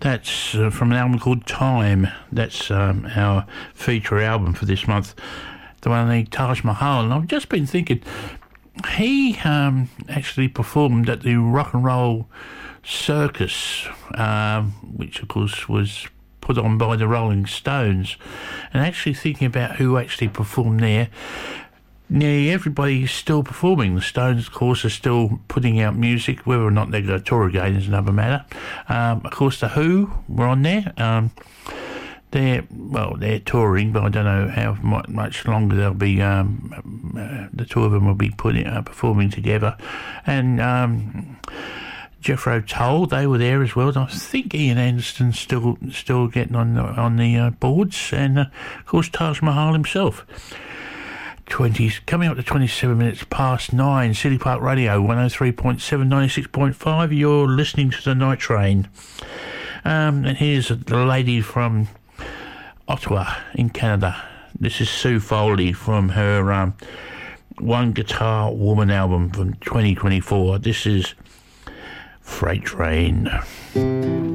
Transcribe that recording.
That's from an album called Time. That's our feature album for this month. The one the Taj Mahal. And I've just been thinking, he actually performed at the Rock and Roll Circus, which of course was put on by the Rolling Stones. And actually thinking about who actually performed there, nearly everybody is still performing. The Stones, of course, are still putting out music. Whether or not they're going to tour again is another matter. Of course, The Who were on there. They're touring, but I don't know how much longer they'll be. The two of them will be performing together. And Jethro Tull, they were there as well. And I think Ian Anderson's still getting on the boards, and of course Taj Mahal himself. Coming up to 27 minutes past 9. City Park Radio 103.7, 96.5. You're listening to the Night Train. And here's the lady from Ottawa in Canada. This is Sue Foley from her One Guitar Woman album from 2024. This is Freight Train.